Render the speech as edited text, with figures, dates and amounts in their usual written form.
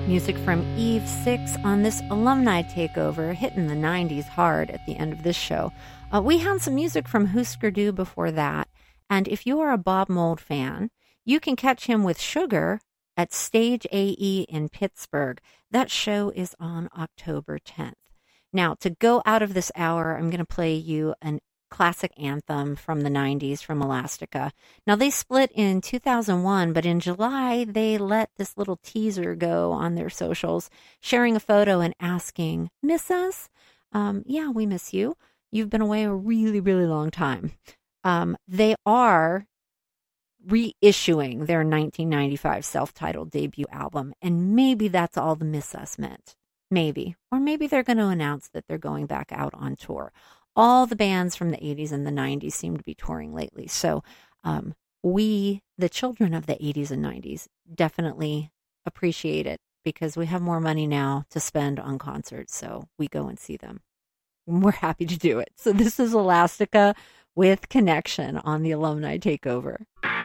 Music from Eve 6 on this alumni takeover, hitting the 90s hard at the end of this show. We had some music from Husker Du before that, and if you are a Bob Mould fan, you can catch him with Sugar at Stage AE in Pittsburgh. That show is on October 10th. Now, to go out of this hour, I'm going to play you an classic anthem from the 90s from Elastica. Now, they split in 2001, but in July, they let this little teaser go on their socials, sharing a photo and asking, "Miss us?" Yeah, we miss you. You've been away a really, really long time. They are reissuing their 1995 self-titled debut album, and maybe that's all the "Miss Us" meant. Maybe. Or maybe they're going to announce that they're going back out on tour. All the bands from the 80s and the 90s seem to be touring lately. So we, the children of the 80s and 90s, definitely appreciate it because we have more money now to spend on concerts. So we go and see them. We're happy to do it. So this is Elastica with Connection on the Alumni Takeover.